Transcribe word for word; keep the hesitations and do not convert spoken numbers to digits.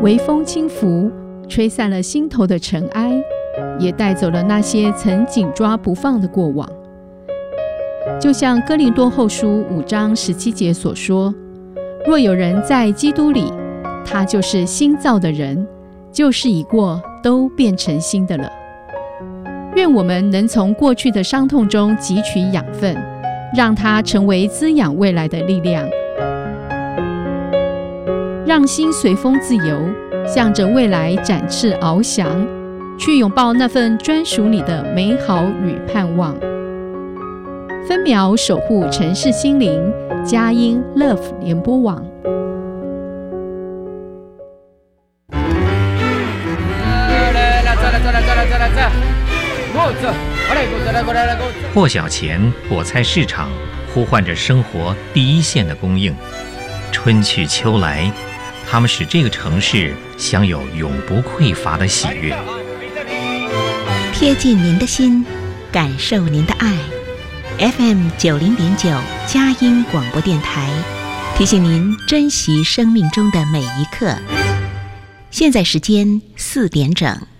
微风轻拂，吹散了心头的尘埃，也带走了那些曾紧抓不放的过往。就像哥林多后书五章十七节所说，若有人在基督里，他就是新造的人，旧事已过，都变成新的了。愿我们能从过去的伤痛中汲取养分，让它成为滋养未来的力量，让心随风自由，向着未来展翅翱翔，去拥抱那份专属你的美好与盼望。分秒守护城市心灵，佳音 Love 联播网。 破晓前，果菜市场呼唤着生活第一线的供应。春去秋来，它们使这个城市享有永不匮乏的喜悦。 贴近您的心，感受您的爱。F M 九零点九佳音广播电台提醒您珍惜生命中的每一刻。现在时间四点整。